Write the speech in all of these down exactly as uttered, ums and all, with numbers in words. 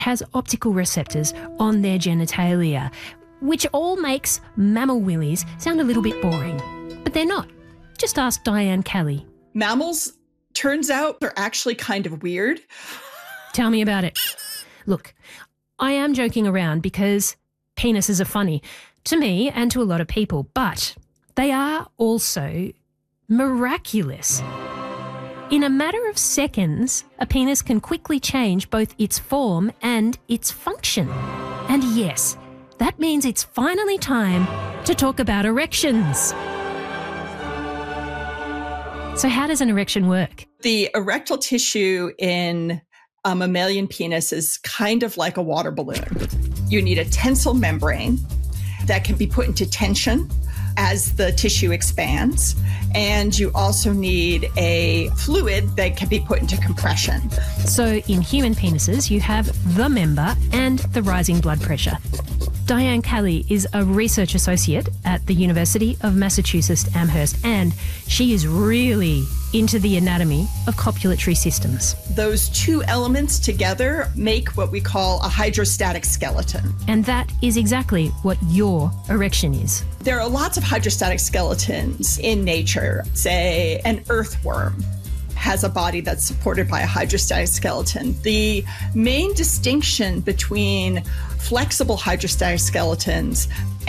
has optical receptors on their genitalia, which all makes mammal willies sound a little bit boring. But they're not. Just ask Diane Kelly. Mammals, turns out, are actually kind of weird. Tell me about it. Look, I am joking around because penises are funny to me and to a lot of people, but they are also miraculous. In a matter of seconds, a penis can quickly change both its form and its function. And yes, that means it's finally time to talk about erections. So how does an erection work? The erectile tissue in a mammalian penis is kind of like a water balloon. You need a tensile membrane that can be put into tension as the tissue expands. And you also need a fluid that can be put into compression. So in human penises, you have the member and the rising blood pressure. Diane Kelly is a research associate at the University of Massachusetts Amherst, and she is really into the anatomy of copulatory systems. Those two elements together make what we call a hydrostatic skeleton. And that is exactly what your erection is. There are lots of hydrostatic skeletons in nature. Say an earthworm has a body that's supported by a hydrostatic skeleton. The main distinction between flexible hydrostatic skeletons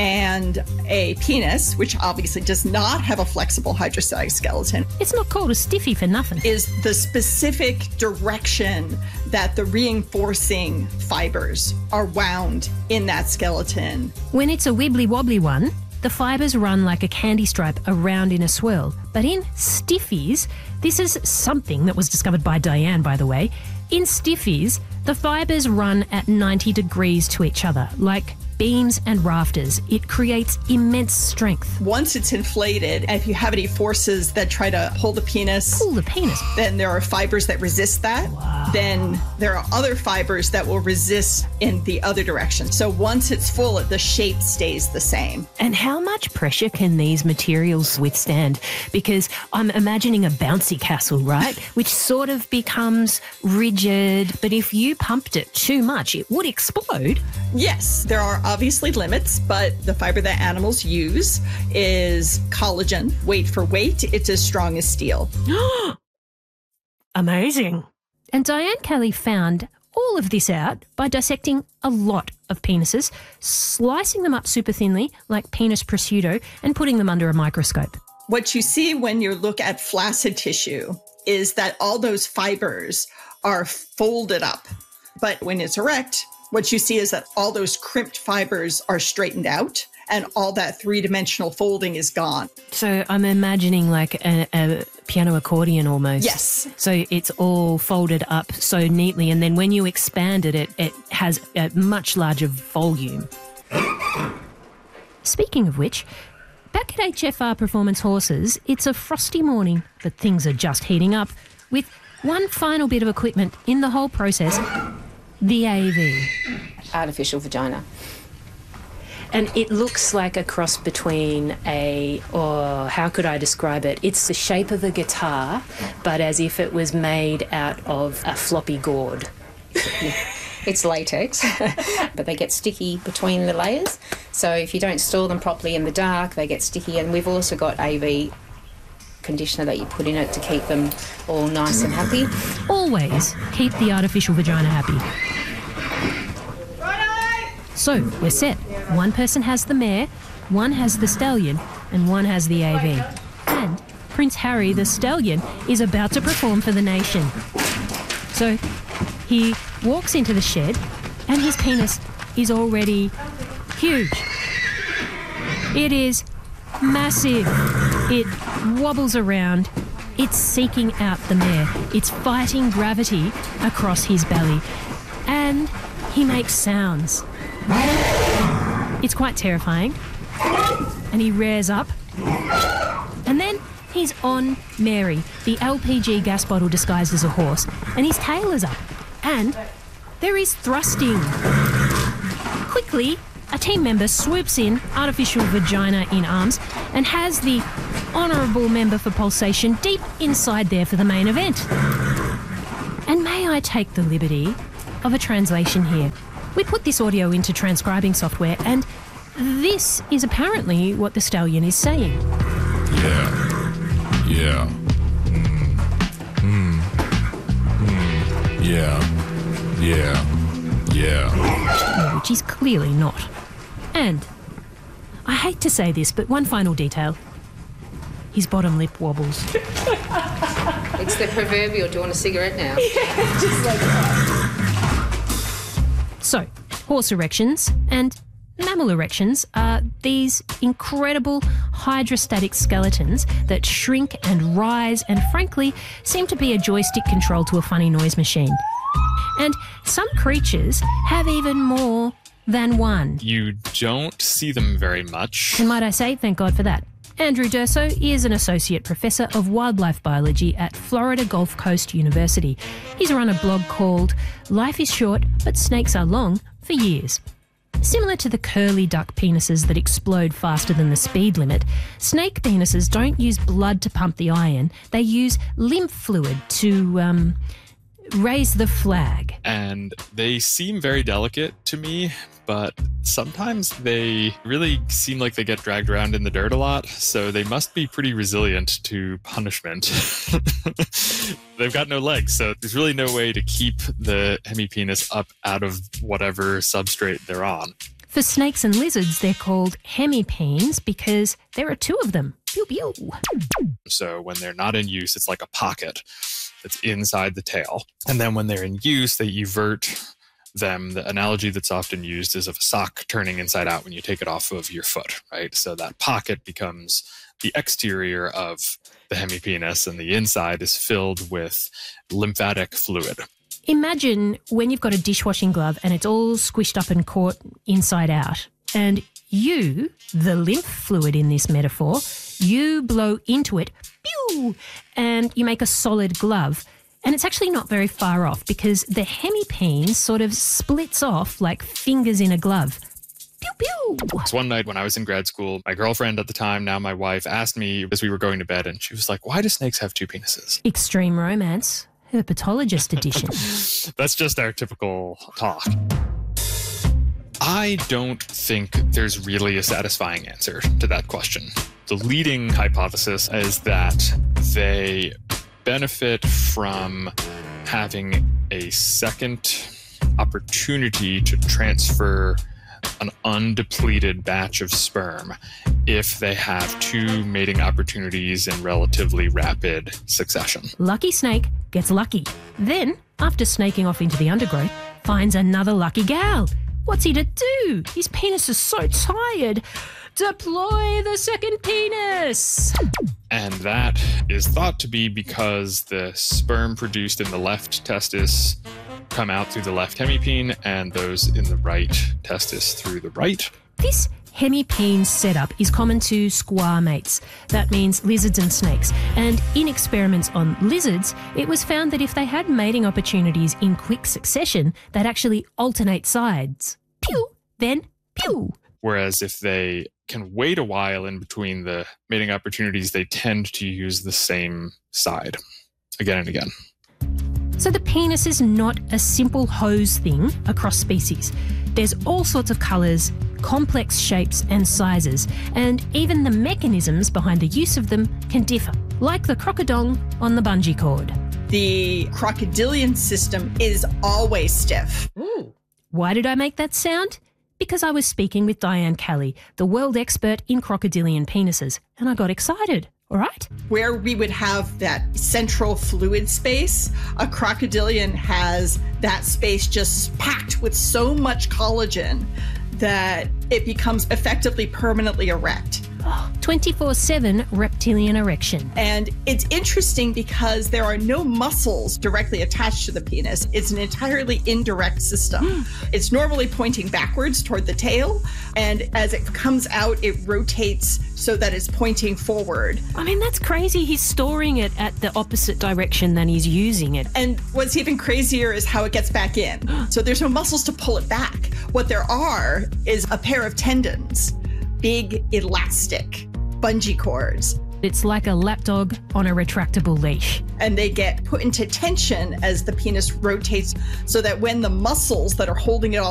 and a penis, which obviously does not have a flexible hydrostatic skeleton, it's not called a stiffy for nothing, is the specific direction that the reinforcing fibers are wound in that skeleton. When it's a wibbly wobbly one, the fibres run like a candy stripe around in a swirl. But in stiffies, this is something that was discovered by Diane, by the way. In stiffies, the fibres run at ninety degrees to each other, like beams and rafters. It creates immense strength. Once it's inflated, and if you have any forces that try to pull the penis, pull the penis, then there are fibers that resist that. Wow. Then there are other fibers that will resist in the other direction. So once it's full, the shape stays the same. And how much pressure can these materials withstand? Because I'm imagining a bouncy castle, right? Which sort of becomes rigid, but if you pumped it too much, it would explode. Yes, there are obviously limits, but the fiber that animals use is collagen. Weight for weight, it's as strong as steel. Amazing. And Diane Kelly found all of this out by dissecting a lot of penises, slicing them up super thinly like penis prosciutto and putting them under a microscope. What you see when you look at flaccid tissue is that all those fibers are folded up. But when it's erect, what you see is that all those crimped fibers are straightened out and all that three-dimensional folding is gone. So I'm imagining like a, a piano accordion almost. Yes. So it's all folded up so neatly, and then when you expand it, it, it has a much larger volume. Speaking of which, back at H F R Performance Horses, it's a frosty morning, but things are just heating up with one final bit of equipment in the whole process, the A V. Artificial vagina. And it looks like a cross between a, or how could I describe it? It's the shape of a guitar, but as if it was made out of a floppy gourd. It's latex, but they get sticky between the layers. So if you don't store them properly in the dark, they get sticky. And we've also got A V conditioner that you put in it to keep them all nice and happy. Always keep the artificial vagina happy. So we're set. One person has the mare, one has the stallion, and one has the A V. And Prince Harry, the stallion, is about to perform for the nation. So he walks into the shed, and his penis is already huge. It is massive. It wobbles around. It's seeking out the mare. It's fighting gravity across his belly. And he makes sounds. It's quite terrifying. And he rears up. And then he's on Mary, the L P G gas bottle disguised as a horse, and his tail is up. And there is thrusting. Quickly, a team member swoops in, artificial vagina in arms, and has the honourable member for pulsation deep inside there for the main event. And may I take the liberty of a translation here. We put this audio into transcribing software, and this is apparently what the stallion is saying. Yeah. Yeah. Mm. Mm. Mm. Yeah. Yeah. Yeah. Which is clearly not. And I hate to say this, but one final detail. His bottom lip wobbles. It's the proverbial, do you want a cigarette now? Yeah, just like that. So, horse erections and mammal erections are these incredible hydrostatic skeletons that shrink and rise and, frankly, seem to be a joystick control to a funny noise machine. And some creatures have even more than one. You don't see them very much. And might I say, thank God for that. Andrew Durso is an Associate Professor of Wildlife Biology at Florida Gulf Coast University. He's run a blog called Life is Short, but Snakes Are Long for years. Similar to the curly duck penises that explode faster than the speed limit, snake penises don't use blood to pump the iron. They use lymph fluid to um, raise the flag. And they seem very delicate to me, but sometimes they really seem like they get dragged around in the dirt a lot, so they must be pretty resilient to punishment. They've got no legs, so there's really no way to keep the hemipenis up out of whatever substrate they're on. For snakes and lizards, they're called hemipenes because there are two of them. Pew, pew. So when they're not in use, it's like a pocket that's inside the tail. And then when they're in use, they evert them. The analogy that's often used is of a sock turning inside out when you take it off of your foot, right? So that pocket becomes the exterior of the hemipenis, and the inside is filled with lymphatic fluid. Imagine when you've got a dishwashing glove and it's all squished up and caught inside out, and you, the lymph fluid in this metaphor, you blow into it, pew, and you make a solid glove. And it's actually not very far off because the hemipene sort of splits off like fingers in a glove. Pew, pew. So one night when I was in grad school, my girlfriend at the time, now my wife, asked me as we were going to bed, and she was like, why do snakes have two penises? Extreme romance, herpetologist edition. That's just our typical talk. I don't think there's really a satisfying answer to that question. The leading hypothesis is that they benefit from having a second opportunity to transfer an undepleted batch of sperm if they have two mating opportunities in relatively rapid succession. Lucky snake gets lucky. Then, after snaking off into the undergrowth, finds another lucky gal. What's he to do? His penis is so tired. Deploy the second penis! And that is thought to be because the sperm produced in the left testis come out through the left hemipene, and those in the right testis through the right. This hemipene setup is common to squamates. That means lizards and snakes. And in experiments on lizards, it was found that if they had mating opportunities in quick succession, they'd actually alternate sides. Pew, then pew. Whereas if they can wait a while in between the mating opportunities, they tend to use the same side again and again. So the penis is not a simple hose thing across species. There's all sorts of colours, complex shapes and sizes, and even the mechanisms behind the use of them can differ, like the crocodile on the bungee cord. The crocodilian system is always stiff. Ooh. Why did I make that sound? Because I was speaking with Diane Kelly, the world expert in crocodilian penises, and I got excited, all right? Where we would have that central fluid space, a crocodilian has that space just packed with so much collagen that it becomes effectively permanently erect. twenty-four seven reptilian erection. And it's interesting because there are no muscles directly attached to the penis. It's an entirely indirect system. It's normally pointing backwards toward the tail, and as it comes out, it rotates so that it's pointing forward. I mean, that's crazy. He's storing it at the opposite direction than he's using it. And what's even crazier is how it gets back in. So there's no muscles to pull it back. What there are is a pair of tendons, big elastic bungee cords It's like a lapdog on a retractable leash. And they get put into tension as the penis rotates so that when the muscles that are holding it all